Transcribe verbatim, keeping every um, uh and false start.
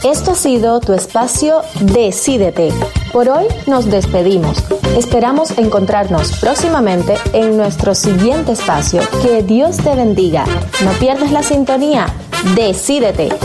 Esto ha sido tu espacio Decídete. Por hoy nos despedimos. Esperamos encontrarnos próximamente en nuestro siguiente espacio. Que Dios te bendiga. No pierdas la sintonía. Decídete.